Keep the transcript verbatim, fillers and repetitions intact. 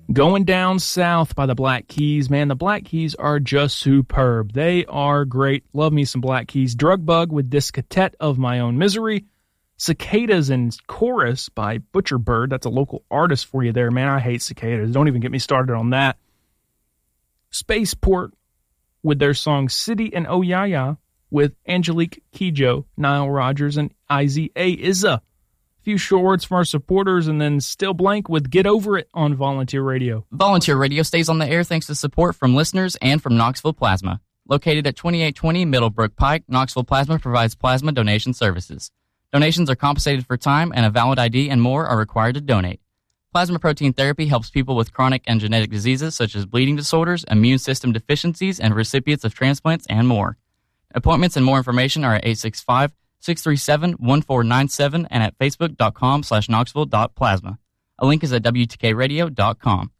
Going down south by the Black Keys, man, the Black Keys are just superb. They are great. Love me some Black Keys. Drug Bug with Discotheque of My Own Misery. Cicadas and Chorus by Butcher Bird. That's a local artist for you there, man. I hate cicadas. Don't even get me started on that. Spaceport with their song City and Oh Ya Ya with Angelique Kidjo, Nile Rodgers, and I Z A Izza. Few short words from our supporters, and then Still Blank with Get Over It on Volunteer Radio. Volunteer Radio stays on the air thanks to support from listeners and from Knoxville Plasma. Located at twenty-eight twenty Middlebrook Pike, Knoxville Plasma provides plasma donation services. Donations are compensated for time, and a valid I D and more are required to donate. Plasma protein therapy helps people with chronic and genetic diseases such as bleeding disorders, immune system deficiencies, and recipients of transplants and more. Appointments and more information are at eight six five, six three seven, one four nine seven and at facebook.com slash knoxville.plasma. A link is at W T K radio dot com.